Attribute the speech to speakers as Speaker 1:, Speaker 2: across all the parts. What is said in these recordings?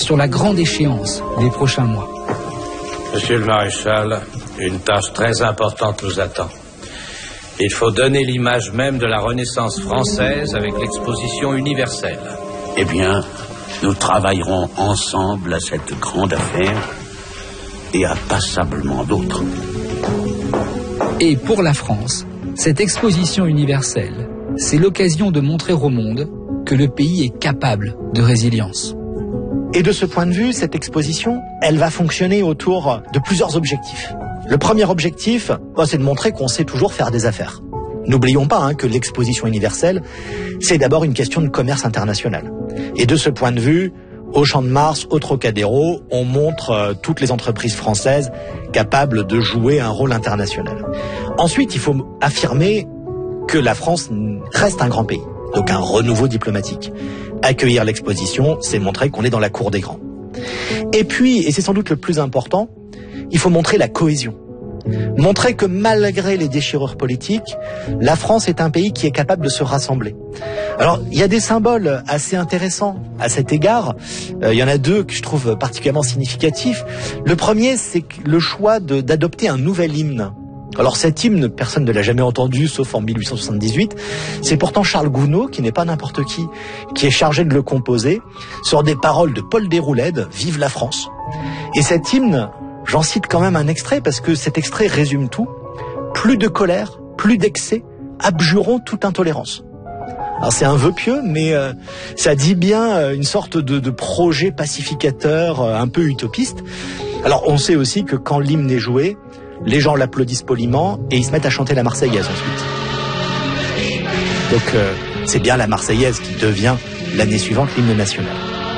Speaker 1: sur la grande échéance des prochains mois.
Speaker 2: Monsieur le maréchal, une tâche très importante nous attend. Il faut donner l'image même de la Renaissance française avec l'exposition universelle.
Speaker 3: Eh bien, nous travaillerons ensemble à cette grande affaire et à passablement d'autres.
Speaker 1: Et pour la France, cette exposition universelle, c'est l'occasion de montrer au monde que le pays est capable de résilience.
Speaker 4: Et de ce point de vue, cette exposition, elle va fonctionner autour de plusieurs objectifs. Le premier objectif, c'est de montrer qu'on sait toujours faire des affaires. N'oublions pas que l'exposition universelle, c'est d'abord une question de commerce international. Et de ce point de vue, au Champ de Mars, au Trocadéro, on montre toutes les entreprises françaises capables de jouer un rôle international. Ensuite, il faut affirmer que la France reste un grand pays, donc un renouveau diplomatique. Accueillir l'exposition, c'est montrer qu'on est dans la cour des grands. Et puis, et c'est sans doute le plus important, il faut montrer la cohésion. Montrer que malgré les déchirures politiques, la France est un pays qui est capable de se rassembler. Alors, il y a des symboles assez intéressants à cet égard. Il y en a deux que je trouve particulièrement significatifs. Le premier, c'est le choix d'adopter un nouvel hymne. Alors cet hymne, personne ne l'a jamais entendu, sauf en 1878. C'est pourtant Charles Gounod, qui n'est pas n'importe qui est chargé de le composer, sur des paroles de Paul Déroulède, « Vive la France ». Et cet hymne, j'en cite quand même un extrait, parce que cet extrait résume tout. Plus de colère, plus d'excès, abjurons toute intolérance. Alors c'est un vœu pieux, mais ça dit bien une sorte de projet pacificateur un peu utopiste. Alors on sait aussi que quand l'hymne est joué, les gens l'applaudissent poliment et ils se mettent à chanter la Marseillaise ensuite. Donc c'est bien la Marseillaise qui devient l'année suivante l'hymne national.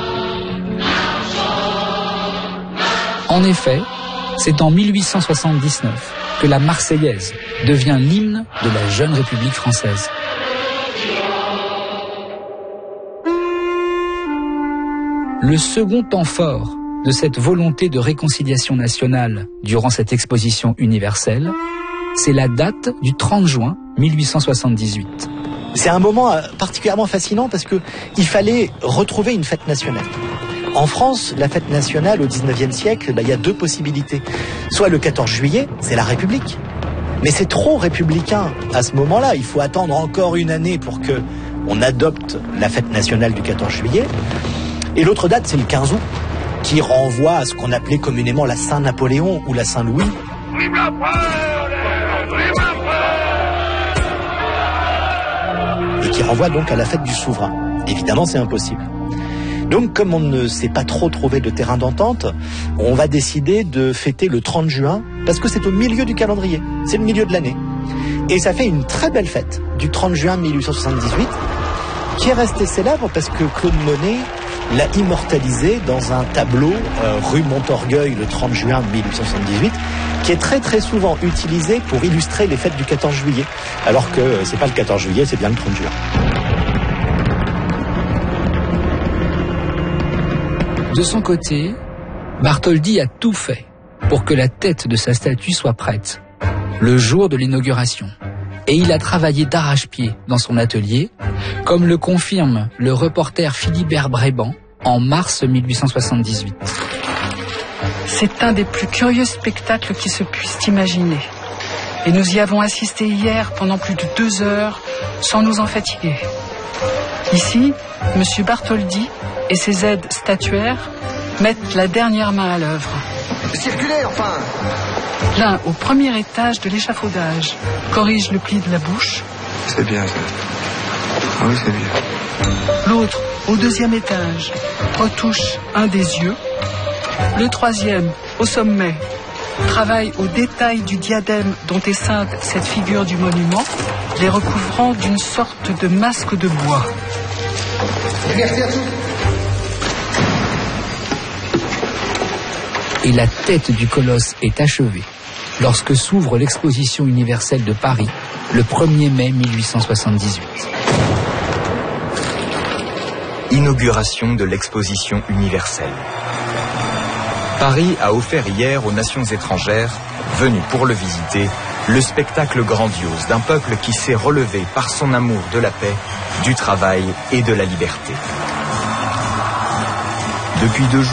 Speaker 1: En effet, c'est en 1879 que la Marseillaise devient l'hymne de la jeune République française. Le second temps fort de cette volonté de réconciliation nationale durant cette exposition universelle, c'est la date du 30 juin 1878.
Speaker 4: C'est un moment particulièrement fascinant parce que il fallait retrouver une fête nationale. En France, la fête nationale au 19e siècle, il y a deux possibilités. Soit le 14 juillet, c'est la République. Mais c'est trop républicain à ce moment-là. Il faut attendre encore une année pour que on adopte la fête nationale du 14 juillet. Et l'autre date, c'est le 15 août, qui renvoie à ce qu'on appelait communément la Saint-Napoléon ou la Saint-Louis. Et qui renvoie donc à la fête du souverain. Évidemment, c'est impossible. Donc, comme on ne sait pas trop trouver de terrain d'entente, on va décider de fêter le 30 juin, parce que c'est au milieu du calendrier, c'est le milieu de l'année. Et ça fait une très belle fête du 30 juin 1878, qui est restée célèbre parce que Claude Monet l'a immortalisé dans un tableau rue Montorgueil le 30 juin 1878, qui est très très souvent utilisé pour illustrer les fêtes du 14 juillet, alors que c'est pas le 14 juillet, c'est bien le 30 juin.
Speaker 1: De son côté, Bartholdi a tout fait pour que la tête de sa statue soit prête, le jour de l'inauguration. Et il a travaillé d'arrache-pied dans son atelier, comme le confirme le reporter Philibert Bréban en mars 1878.
Speaker 5: C'est un des plus curieux spectacles qui se puisse imaginer. Et nous y avons assisté hier pendant plus de 2 heures sans nous en fatiguer. Ici, M. Bartholdi et ses aides statuaires mettent la dernière main à l'œuvre.
Speaker 6: Circulez, enfin!
Speaker 5: L'un au premier étage de l'échafaudage corrige le pli de la bouche.
Speaker 6: C'est bien ça. Ah oui, c'est bien.
Speaker 5: L'autre au 2e étage retouche un des yeux. Le 3e, au sommet, travaille au détail du diadème dont est ceinte cette figure du monument, les recouvrant d'une sorte de masque de bois.
Speaker 6: Liberté à tous!
Speaker 1: Et la tête du colosse est achevée lorsque s'ouvre l'exposition universelle de Paris le 1er mai 1878.
Speaker 7: Inauguration de l'exposition universelle. Paris a offert hier aux nations étrangères, venues pour le visiter, le spectacle grandiose d'un peuple qui s'est relevé par son amour de la paix, du travail et de la liberté. Depuis 2 jours,